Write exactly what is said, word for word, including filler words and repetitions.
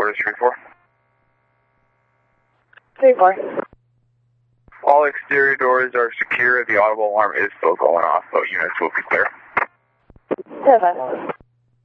Florida three four. three four. All exterior doors are secure. The audible alarm is still going off, but units will be clear. seven five.